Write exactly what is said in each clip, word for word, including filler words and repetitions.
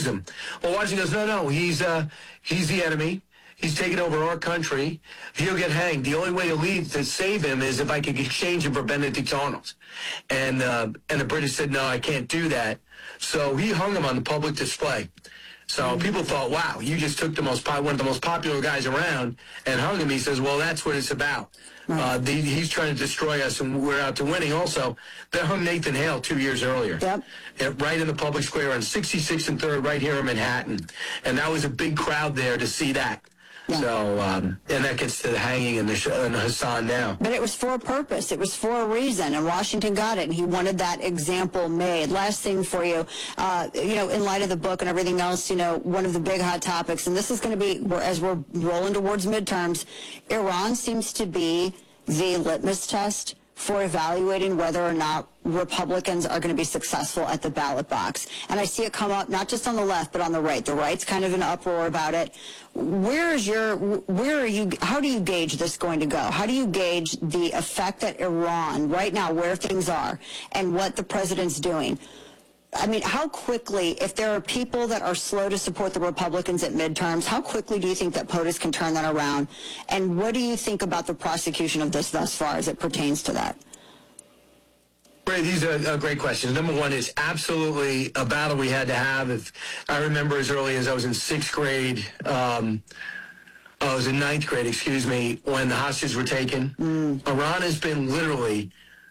accused him. Well, Washington goes, no, no, he's uh, he's the enemy. He's taken over our country. He'll get hanged. The only way to leave to save him is if I could exchange him for Benedict Arnold. And uh, and the British said, no, I can't do that. So he hung him on the public display. So people thought, wow, you just took the most one of the most popular guys around and hung him. He says, well, that's what it's about. Right. Uh, the, he's trying to destroy us, and we're out to winning. Also, they hung Nathan Hale two years earlier, yep. right in the public square on sixty-sixth and third, right here in Manhattan. And that was a big crowd there to see that. Yeah. So, um, and that gets to the hanging and, the sh- and Hassan now. But it was for a purpose. It was for a reason, and Washington got it, and he wanted that example made. Last thing for you, uh, you know, in light of the book and everything else, you know, one of the big hot topics, and this is going to be, as we're rolling towards midterms, Iran seems to be the litmus test for evaluating whether or not Republicans are going to be successful at the ballot box. And I see it come up not just on the left, but on the right. The right's kind of in uproar about it. Where is your, where are you, how do you gauge this going to go? How do you gauge the effect that Iran, right now, where things are, and what the president's doing? I mean, how quickly, if there are people that are slow to support the Republicans at midterms, how quickly do you think that POTUS can turn that around? And what do you think about the prosecution of this thus far as it pertains to that? Ray, these are uh, great questions. Number one is absolutely a battle we had to have. If I remember as early as I was in sixth grade, um, I was in ninth grade, excuse me, when the hostages were taken. Mm. Iran has been literally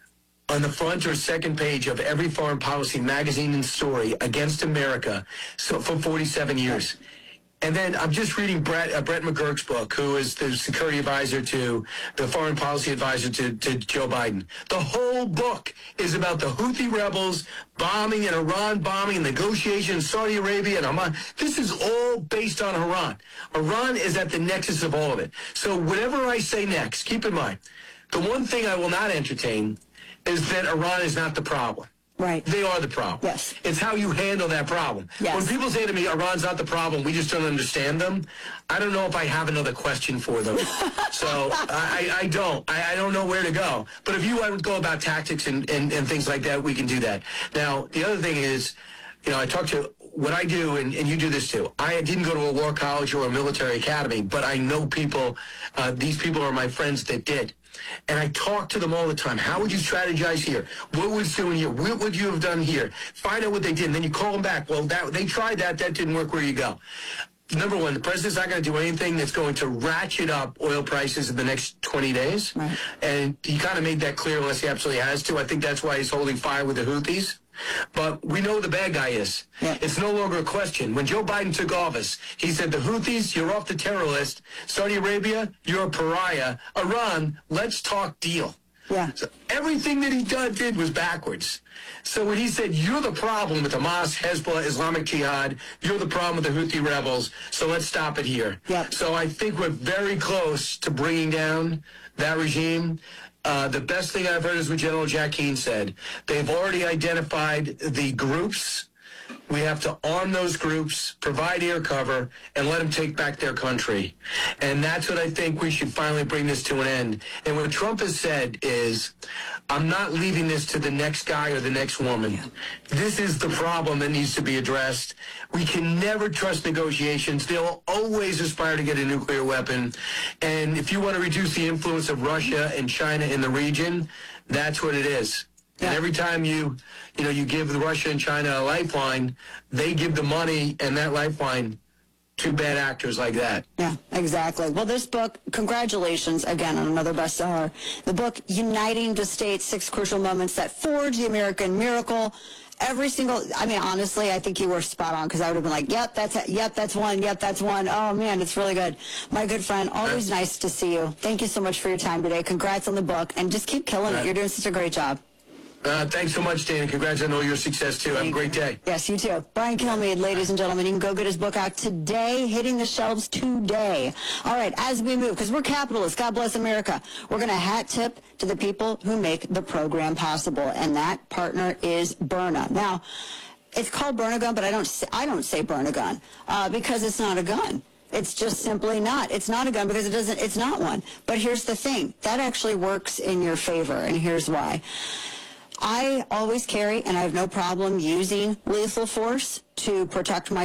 on the front or second page of every foreign policy magazine and story against America so for forty-seven years. And then I'm just reading Brett, uh, Brett McGurk's book, who is the security advisor to, the foreign policy advisor to, to Joe Biden. The whole book is about the Houthi rebels bombing and Iran bombing, negotiations, Saudi Arabia and Oman. This is all based on Iran. Iran is at the nexus of all of it. So whatever I say next, keep in mind, the one thing I will not entertain is that Iran is not the problem. Right. They are the problem. Yes. It's how you handle that problem. Yes. When people say to me, Iran's not the problem, we just don't understand them, I don't know if I have another question for them. so I, I don't. I, I don't know where to go. But if you want to go about tactics and, and, and things like that, we can do that. Now, the other thing is, you know, I talk to what I do, and, and you do this too. I didn't go to a war college or a military academy, but I know people, uh, these people are my friends that did. And I talk to them all the time. How would you strategize here? What was doing here? What would you have done here? Find out what they did, and then you call them back. Well, that, they tried that. That didn't work. Where you go? Number one, the president's not going to do anything that's going to ratchet up oil prices in the next twenty days. Right. And he kind of made that clear unless he absolutely has to. I think that's why he's holding fire with the Houthis. But we know who the bad guy is. Yeah. It's no longer a question. When Joe Biden took office, he said, the Houthis, you're off the terror list. Saudi Arabia, you're a pariah. Iran, let's talk deal. Yeah. So everything that he done, did was backwards. So when he said, you're the problem with Hamas, Hezbollah, Islamic Jihad, you're the problem with the Houthi rebels, so let's stop it here. Yep. So I think we're very close to bringing down that regime. Uh, the best thing I've heard is what General Jack Keane said. They've already identified the groups. We have to arm those groups, provide air cover, and let them take back their country. And that's what I think we should finally bring this to an end. And what Trump has said is, I'm not leaving this to the next guy or the next woman. This is the problem that needs to be addressed. We can never trust negotiations. They'll always aspire to get a nuclear weapon. And if you want to reduce the influence of Russia and China in the region, that's what it is. Yeah. And every time you, you know, you give Russia and China a lifeline, they give the money and that lifeline to bad actors like that. Yeah, exactly. Well, this book, congratulations again on another bestseller. The book, Uniting the States, Six Crucial Moments That Forged the American Miracle. Every single, I mean, honestly, I think you were spot on, because I would have been like, yep, that's it. Yep, that's one. Yep, that's one. Oh, man, it's really good. My good friend, always yeah. nice to see you. Thank you so much for your time today. Congrats on the book, and just keep killing yeah. it. You're doing such a great job. Uh, thanks so much, Dana. Congrats on all your success, too. Have a great day. Yes, you too. Brian Kilmeade, ladies and gentlemen. You can go get his book out today, hitting the shelves today. All right, as we move, because we're capitalists, God bless America, we're going to hat tip to the people who make the program possible, and that partner is Byrna. Now, it's called Byrna-Gun, but I don't say, I don't say Byrna-Gun uh, because it's not a gun. It's just simply not. It's not a gun because it doesn't, it's not one. But here's the thing. That actually works in your favor, and here's why. I always carry, and I have no problem using lethal force to protect my